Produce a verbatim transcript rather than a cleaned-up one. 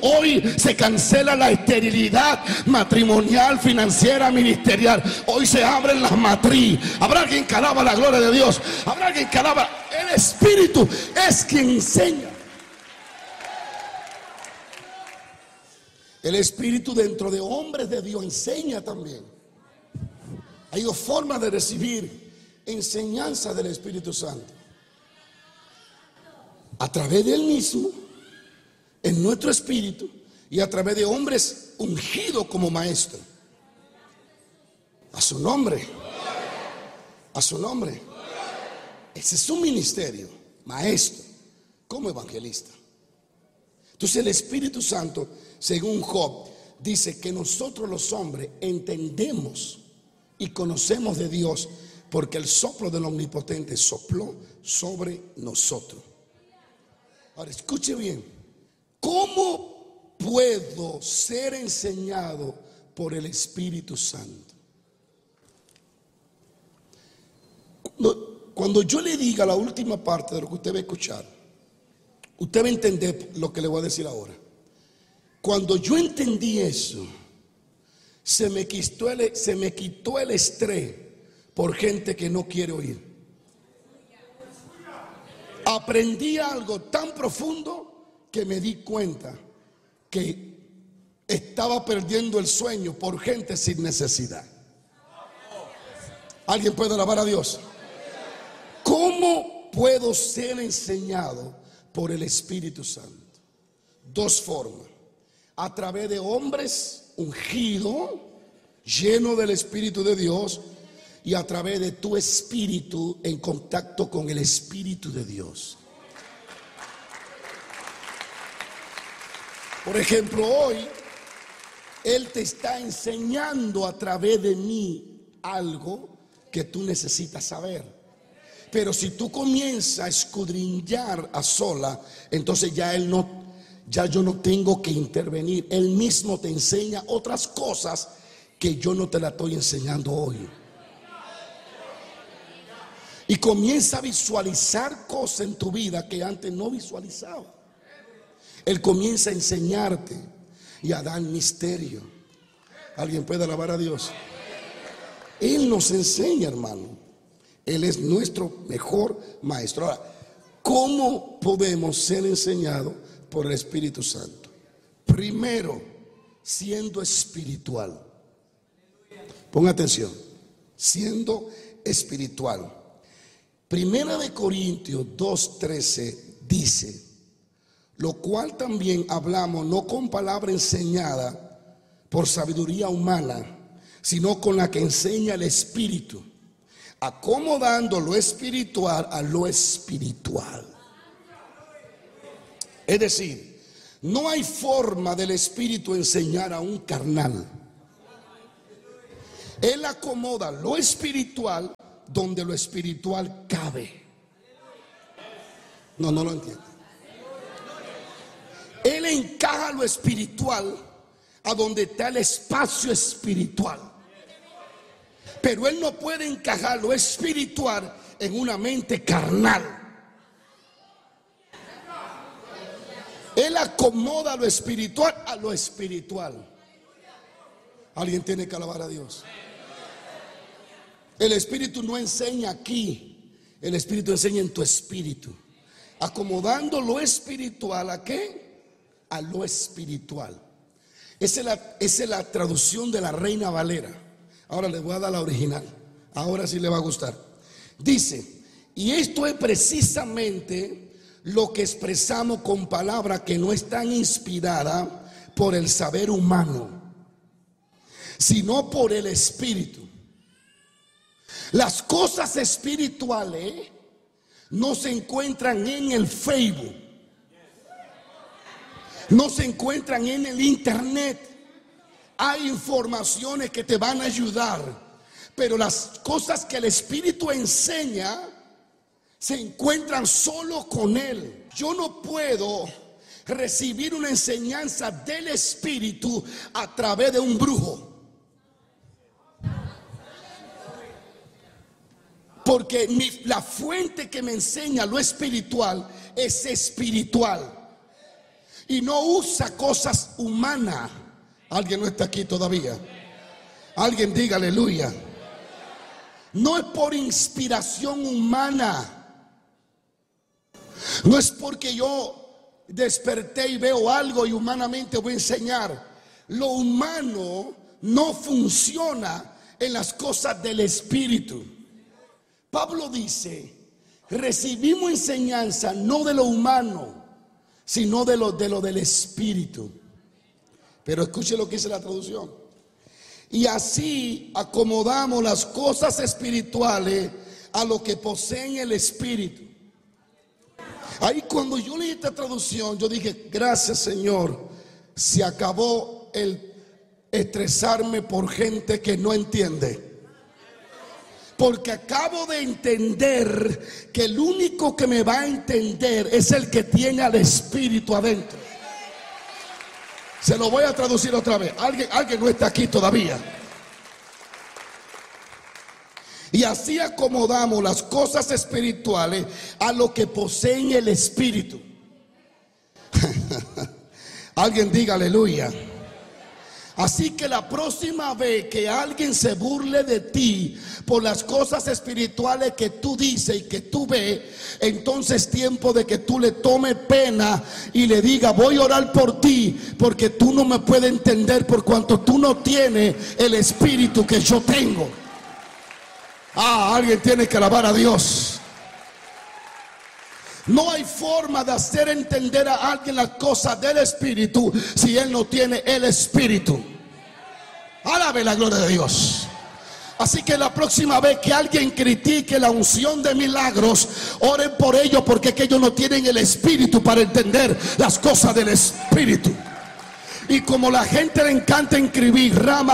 Hoy se cancela la esterilidad matrimonial, financiera, ministerial. Hoy se abren las matriz. Habrá alguien que alaba la gloria de Dios. Habrá alguien que alaba. El Espíritu es quien enseña. El Espíritu dentro de hombres de Dios enseña también. Hay dos formas de recibir enseñanza del Espíritu Santo: a través de Él mismo, en nuestro espíritu, y a través de hombres ungidos como maestros. A su nombre. A su nombre. Ese es su ministerio, maestro, como evangelista. Entonces el Espíritu Santo, según Job, dice que nosotros los hombres entendemos y conocemos de Dios porque el soplo del Omnipotente sopló sobre nosotros. Ahora escuche bien: ¿cómo puedo ser enseñado por el Espíritu Santo? Cuando, cuando yo le diga la última parte de lo que usted va a escuchar, usted va a entender lo que le voy a decir ahora. Cuando yo entendí eso, se me quitó el, se me quitó el estrés por gente que no quiere oír. Aprendí algo tan profundo que me di cuenta que estaba perdiendo el sueño por gente sin necesidad. ¿Alguien puede alabar a Dios? ¿Cómo puedo ser enseñado por el Espíritu Santo? Dos formas: a través de hombres ungidos, llenos del Espíritu de Dios, y a través de tu espíritu en contacto con el Espíritu de Dios. Por ejemplo, hoy Él te está enseñando a través de mí algo que tú necesitas saber. Pero si tú comienzas a escudriñar a sola, entonces ya Él no, ya yo no tengo que intervenir. Él mismo te enseña otras cosas que yo no te la estoy enseñando hoy. Y comienza a visualizar cosas en tu vida que antes no visualizaba. Él comienza a enseñarte y a dar misterio. ¿Alguien puede alabar a Dios? Él nos enseña, hermano. Él es nuestro mejor maestro. Ahora, ¿cómo podemos ser enseñados por el Espíritu Santo? Primero, siendo espiritual. Ponga atención. Siendo espiritual. Primera de Corintios dos trece dice: lo cual también hablamos no con palabra enseñada por sabiduría humana, sino con la que enseña el Espíritu, acomodando lo espiritual a lo espiritual. Es decir, no hay forma del Espíritu enseñar a un carnal. Él acomoda lo espiritual donde lo espiritual cabe. No, no lo entiendo. Él encaja lo espiritual a donde está el espacio espiritual. Pero Él no puede encajar lo espiritual en una mente carnal. Él acomoda lo espiritual a lo espiritual. Alguien tiene que alabar a Dios. El Espíritu no enseña aquí. El Espíritu enseña en tu espíritu, acomodando lo espiritual ¿a qué? A lo espiritual. Esa es la, esa es la traducción de la Reina Valera. Ahora les voy a dar la original. Ahora sí le va a gustar. Dice: y esto es precisamente lo que expresamos con palabras que no están inspiradas por el saber humano, sino por el Espíritu. Las cosas espirituales no se encuentran en el Facebook, no se encuentran en el internet. Hay informaciones que te van a ayudar, pero las cosas que el Espíritu enseña se encuentran solo con Él. Yo no puedo recibir una enseñanza del Espíritu a través de un brujo, porque mi, la fuente que me enseña lo espiritual es espiritual. y no usa cosas humanas. Alguien no está aquí todavía. Alguien diga aleluya. No es por inspiración humana. No es porque yo desperté y veo algo y humanamente voy a enseñar. Lo humano no funciona en las cosas del Espíritu. Pablo dice: recibimos enseñanza no de lo humano, sino de lo, de lo del Espíritu. Pero escuche lo que dice la traducción. Y así acomodamos las cosas espirituales a lo que poseen el Espíritu. Ahí cuando yo leí esta traducción, yo dije: gracias, Señor, se acabó el estresarme por gente que no entiende. Porque acabo de entender que el único que me va a entender es el que tiene al Espíritu adentro. Se lo voy a traducir otra vez. Alguien, alguien no está aquí todavía. Y así acomodamos las cosas espirituales a lo que poseen el Espíritu. Alguien diga aleluya. Así que la próxima vez que alguien se burle de ti por las cosas espirituales que tú dices y que tú ves, entonces es tiempo de que tú le tomes pena y le digas: voy a orar por ti, porque tú no me puedes entender por cuanto tú no tienes el espíritu que yo tengo. Ah, alguien tiene que alabar a Dios. No hay forma de hacer entender a alguien las cosas del Espíritu si él no tiene el Espíritu. Alabe la gloria de Dios. Así que la próxima vez que alguien critique la unción de milagros, oren por ellos, porque es que ellos no tienen el Espíritu para entender las cosas del Espíritu. Y como la gente le encanta escribir ramas